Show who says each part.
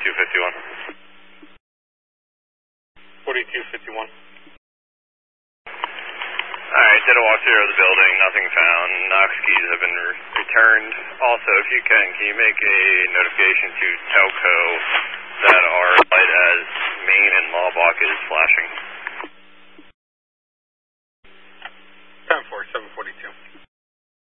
Speaker 1: 4251.
Speaker 2: 4251.
Speaker 1: Alright, did a walkthrough of the building, nothing found. Knox keys have been returned. Also, if you can you make a notification to Telco that our light as main and law block is flashing?